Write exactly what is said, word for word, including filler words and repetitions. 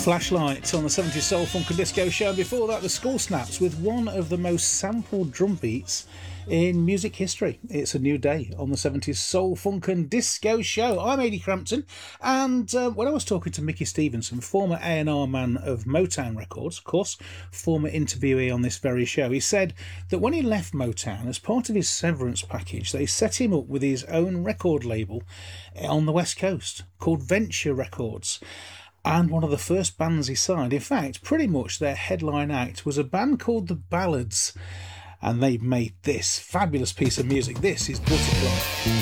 Flashlight on the seventies Soul Funk and Disco Show. Before that, the Skull Snaps with one of the most sampled drum beats in music history. It's a new day on the seventies Soul Funk and Disco Show. I'm Ady Crampton, and uh, when I was talking to Mickey Stevenson, former A and R man of Motown Records, of course, former interviewee on this very show, he said that when he left Motown, as part of his severance package, they set him up with his own record label on the West Coast called Venture Records. And one of the first bands he signed, in fact, pretty much their headline act, was a band called The Ballads. And they made this fabulous piece of music. This is Butterfly.